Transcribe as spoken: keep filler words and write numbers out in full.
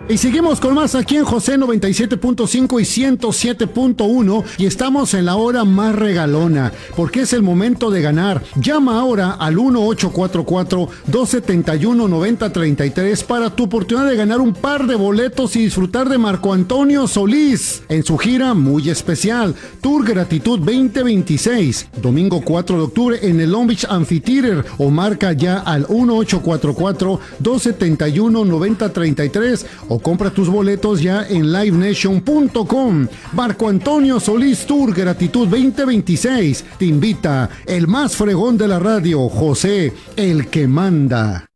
Y seguimos con más aquí en José noventa y siete punto cinco y ciento siete punto uno y estamos en la hora más regalona, porque es el momento de ganar. Llama ahora al uno ocho cuatro cuatro, dos siete uno, nueve cero tres tres para tu oportunidad de ganar un par de boletos y disfrutar de Marco Antonio Solís en su gira muy especial, Tour Gratitud veinte veintiséis, domingo cuatro de octubre en el Long Beach Amphitheater, o marca ya al uno ocho cuatro cuatro, dos siete uno, nueve cero tres tres o compra tus boletos ya en live nation punto com. Marco Antonio Solís Tour Gratitud veinte veintiséis te invita el más fregón de la radio, José, el que manda.